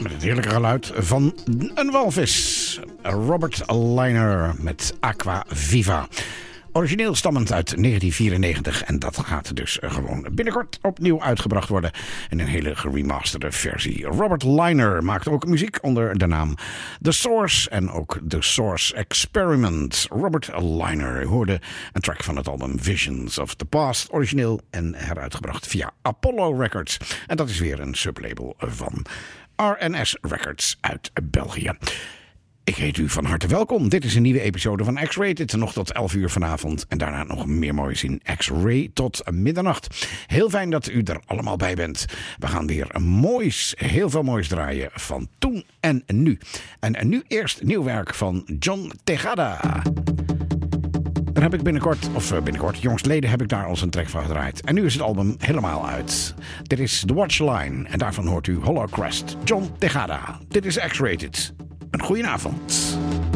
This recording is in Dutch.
Met het heerlijke geluid van een walvis. Robert Liner met Aqua Viva. Origineel stammend uit 1994. En dat gaat dus gewoon binnenkort opnieuw uitgebracht worden. In een hele geremasterde versie. Robert Liner maakt ook muziek onder de naam The Source. En ook The Source Experiment. Robert Liner hoorde een track van het album Visions of the Past. Origineel en heruitgebracht via Apollo Records. En dat is weer een sublabel van RNS Records uit België. Ik heet u van harte welkom. Dit is een nieuwe episode van X-Rated. Nog tot 11 uur vanavond. En daarna nog meer moois in X-Ray tot middernacht. Heel fijn dat u er allemaal bij bent. We gaan weer heel veel moois draaien van toen en nu. En nu eerst nieuw werk van John Tejada. Daar heb ik binnenkort, jongstleden heb ik daar al een track van gedraaid. En nu is het album helemaal uit. Dit is The Watchline. En daarvan hoort u Hollow Crest. John Tejada. Dit is X-Rated. Een goedenavond.